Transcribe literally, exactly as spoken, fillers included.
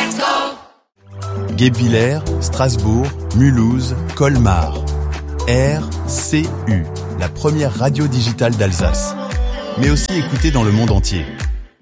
Let's go! Guebwiller, Strasbourg, Mulhouse, Colmar. R C U, la première radio digitale d'Alsace. Mais aussi écoutée dans le monde entier.